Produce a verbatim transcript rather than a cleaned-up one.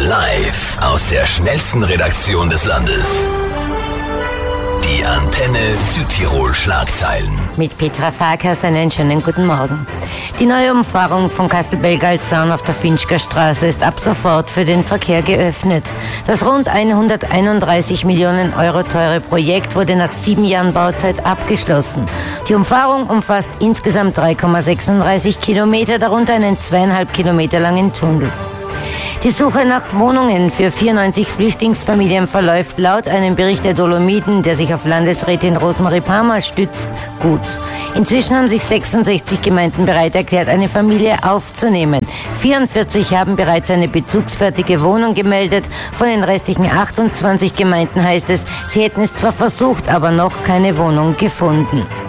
Live aus der schnellsten Redaktion des Landes. Die Antenne Südtirol Schlagzeilen. Mit Petra Farkas einen schönen guten Morgen. Die neue Umfahrung von Kastelbell-Galzahn auf der Finchker Straße ist ab sofort für den Verkehr geöffnet. Das rund hunderteinunddreißig Millionen Euro teure Projekt wurde nach sieben Jahren Bauzeit abgeschlossen. Die Umfahrung umfasst insgesamt drei Komma sechsunddreißig Kilometer, darunter einen zweieinhalb Kilometer langen Tunnel. Die Suche nach Wohnungen für vierundneunzig Flüchtlingsfamilien verläuft laut einem Bericht der Dolomiten, der sich auf Landesrätin Rosemarie Palmer stützt, gut. Inzwischen haben sich sechsundsechzig Gemeinden bereit erklärt, eine Familie aufzunehmen. vierundvierzig haben bereits eine bezugsfertige Wohnung gemeldet. Von den restlichen achtundzwanzig Gemeinden heißt es, sie hätten es zwar versucht, aber noch keine Wohnung gefunden.